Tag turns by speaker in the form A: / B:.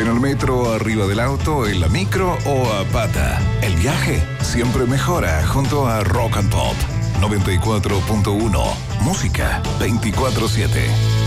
A: ¿En el metro, arriba del auto, en la micro o a pata? El viaje siempre mejora junto a Rock and Pop 94.1. Música 24/7.